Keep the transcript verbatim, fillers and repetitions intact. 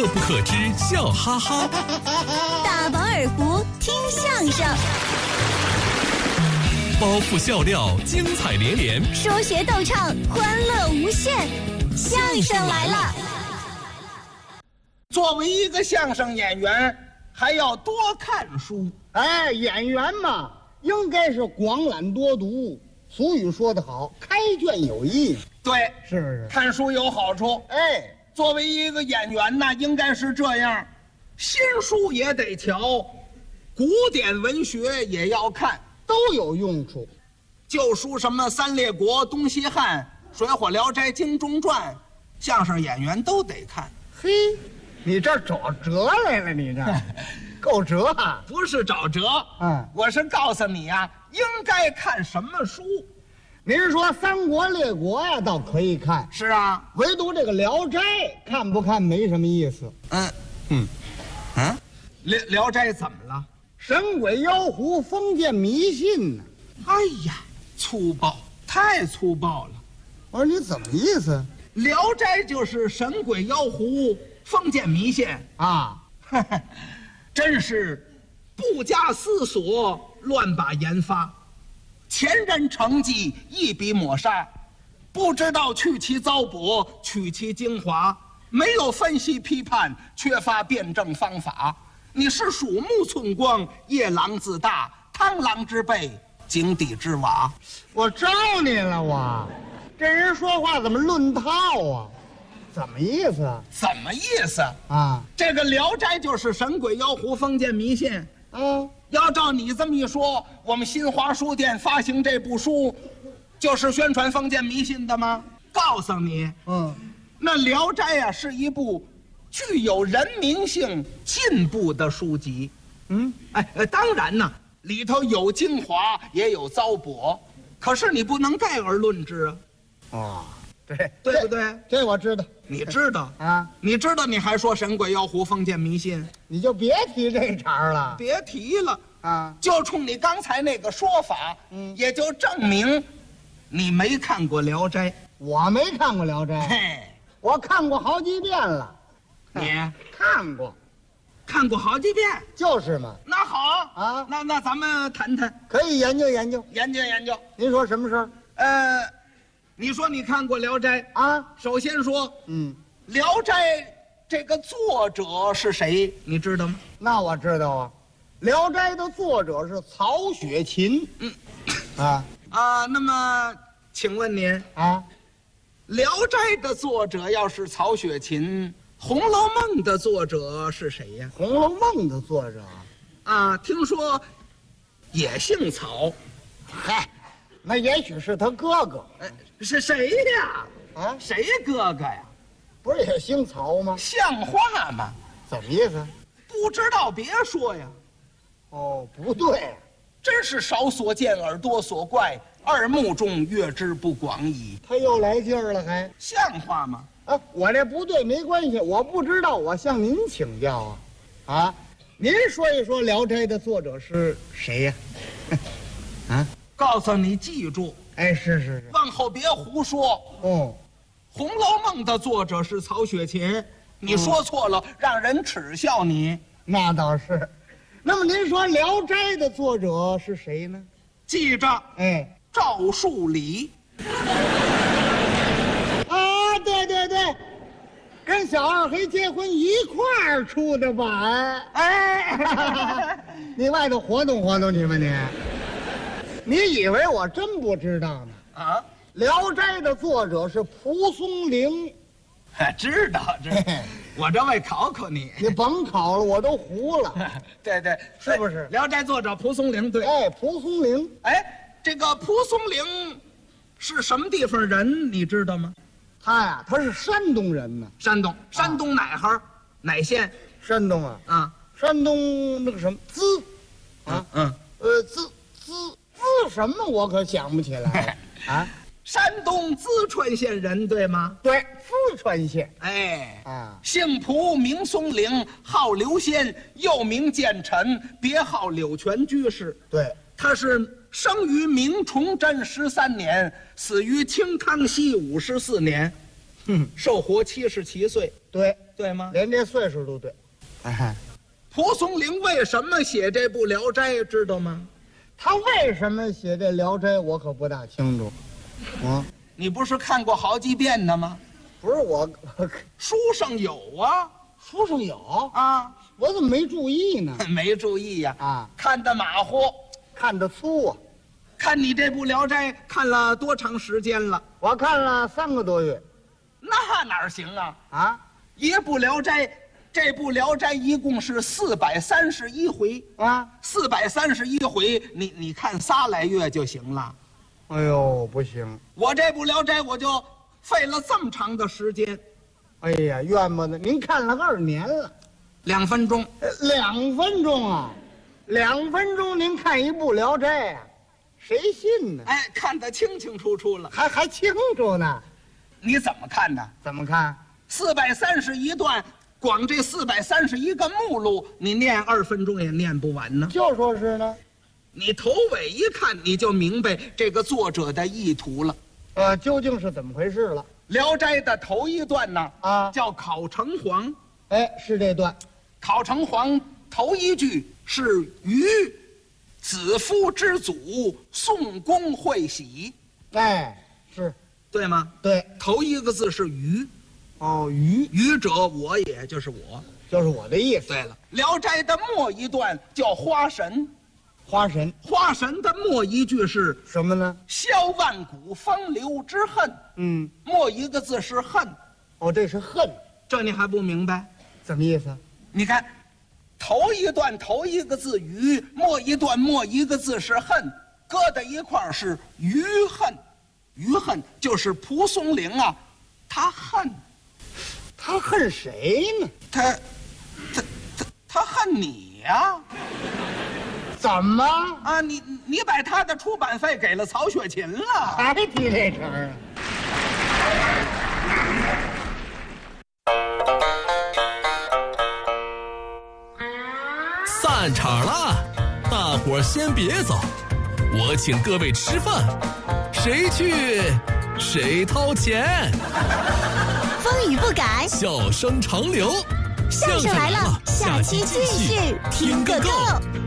乐不可支，笑哈哈。 大饱耳福，听相声。 包袱笑料，精彩连连； 说学逗唱，欢乐无限。相声来了！ 作为一个相声演员，还要多看书。 哎，演员嘛，应该是广览多读。俗语说得好，开卷有益。 对， 是不是？ 看书有好处。 哎， 作为一个演员呢，应该是这样，新书也得瞧，古典文学也要看。 都有用处。 旧书什么三列国、东西汉、水浒、聊斋、精忠传，相声演员都得看。 嘿，你这找辙来了，你这够辙啊！ 不是找辙， 嗯， 我是告诉你呀、啊，应该看什么书。 您是说三国列国呀，倒可以看。 是啊， 唯独这个《聊斋》看不看没什么意思。 嗯嗯嗯，聊聊斋怎么了？ 神鬼妖狐、封建迷信呢？ 哎呀，粗暴，太粗暴了！ 我说你怎么意思？ 聊斋就是神鬼妖狐、封建迷信啊！ 真是不加思索，乱把研发，前人成绩一笔抹杀，不知道去其糟粕，取其精华，没有分析批判，缺乏辩证方法。你是鼠目寸光，夜郎自大，螳螂之辈，井底之蛙。 我招你了，我这人说话怎么论套啊？怎么意思啊？ 怎么意思啊？ 这个《聊斋》就是神鬼妖狐、封建迷信。 啊， 要照你这么一说，我们新华书店发行这部书，就是宣传封建迷信的吗？告诉你， 嗯， 那《聊斋》呀是一部具有人民性、进步的书籍。 嗯， 哎，呃，当然呢，里头有精华，也有糟粕，可是你不能概而论之啊。 哦，对， 对不对？ 这我知道。 你知道啊？ 你知道你还说神鬼妖狐、封建迷信？ 你就别提这茬了。 别提了啊！ 就冲你刚才那个说法， 嗯， 也就证明你没看过《聊斋》。 我没看过《聊斋》， 嘿， 我看过好几遍了。 你看过， 看过好几遍， 就是嘛。 那好啊， 那那咱们谈谈， 可以研究研究， 研究研究。 您说什么事儿？ 呃，你说你看过《聊斋》 啊？ 首先说， 嗯， 《聊斋》这个作者是谁？你知道吗？ 那我知道啊，《聊斋》的作者是曹雪芹。 嗯， 啊啊，那么请问您啊， 《聊斋》的作者要是曹雪芹，《红楼梦》的作者是谁呀？ 《红楼梦》的作者， 啊，听说也姓曹。 嗨，那也许是他哥哥。 呃，是谁呀？ 啊， 谁哥哥呀？ 不是也姓曹吗？ 像话吗？ 怎么意思？ 不知道别说呀。 哦，不对， 真是少所见而多所怪，耳目中阅之不广矣。 他又来劲儿了，还像话吗？ 啊，我这不对没关系，我不知道，我向您请教啊，啊，您说一说《聊斋》的作者是谁呀？啊， 告诉你，记住， 哎，是是是， 往后别胡说。 哦， 《红楼梦》的作者是曹雪芹，你说错了，让人耻笑你。 那倒是。那么您说《聊斋》的作者是谁呢？ 记着， 哎， 赵树理。 啊，对对对，跟小二黑结婚一块儿出的版。哎，你外头活动活动去吧你。你以为我真不知道呢？ 啊， 《聊斋》的作者是蒲松龄。 知道知道，我这为考考你。 你甭考了，我都糊了。 对对， 是不是？ 《聊斋》作者蒲松龄，对。 哎，蒲松龄， 哎，这个蒲松龄是什么地方人？你知道吗？ 他呀，他是山东人呢。 山东，山东哪行？哪县？ 山东啊， 啊， 山东那个什么资，啊， 嗯， 呃，资资资什么？我可想不起来了啊。 山东淄川县人，对吗？ 对，淄川县。 哎， 啊， 姓蒲，名松龄，号刘仙，又名建臣，别号柳泉居士。 对， 他是生于明崇祯十三年，死于清康熙五十四年。 哼， 寿活七十七岁， 对， 对吗？ 连这岁数都对。哎， 蒲松龄为什么写这部《聊斋》，知道吗？ 他为什么写这《聊斋》，我可不大清楚。啊， 你不是看过好几遍的吗？ 不是我，我书上有啊。 书上有啊， 我怎么没注意呢？ 没注意呀。 啊， 看得马虎， 看得粗啊。 看你这部《聊斋》看了多长时间了？ 我看了三个多月。 那哪行啊？ 啊， 一部《聊斋》，这部《聊斋》一共是四百三十一回啊， 四百三十一回，你你看仨来月就行了。 哎呦，不行！ 我这部《聊斋》我就费了这么长的时间。 哎呀，冤枉的！您看了二年了， 两分钟， 两分钟啊，两分钟您看一部《聊斋》啊，谁信呢？ 哎，看得清清楚楚了， 还还清楚呢。 你怎么看的？ 怎么看？ 四百三十一段，光这四百三十一个目录，你念二分钟也念不完呢。 就说是呢。 你头尾一看，你就明白这个作者的意图了。 呃，究竟是怎么回事了？ 《聊斋》的头一段呢， 啊， 叫考城隍。 哎，是这段。 考城隍头一句是于子夫之祖，宋公会喜。 哎，是， 对吗？ 对， 头一个字是于。 哦，于于者我也，就是我， 就是我的意思。 对了，《聊斋》的末一段叫花神。 花神， 花神的末一句是什么呢？ 消万古风流之恨。 嗯， 末一个字是恨。 哦，这是恨， 这你还不明白？ 怎么意思？ 你看，头一段头一个字于，末一段末一个字是恨，搁在一块儿是余恨。余恨就是蒲松龄啊，他恨， 他恨谁呢？ 他，他，他，他恨你呀、 怎么啊！你你把他的出版费给了曹雪芹了， 还提这茬儿啊？ 散场了，大伙儿先别走，我请各位吃饭，谁去谁掏钱。 风雨不改， 笑声长流， 相声来了，下期继续听个够。